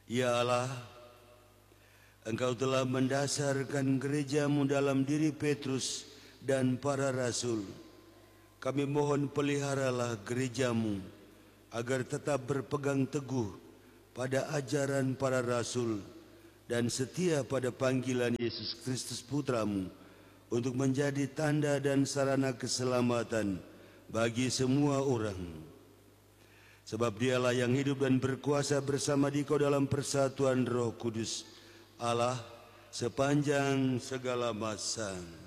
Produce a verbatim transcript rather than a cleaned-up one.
Ya Allah, Engkau telah mendasarkan gerejamu dalam diri Petrus dan para rasul. Kami mohon peliharalah gerejamu agar tetap berpegang teguh pada ajaran para rasul dan setia pada panggilan Yesus Kristus Putramu untuk menjadi tanda dan sarana keselamatan bagi semua orang. Sebab dialah yang hidup dan berkuasa bersama Dikau dalam persatuan Roh Kudus, Allah sepanjang segala masa.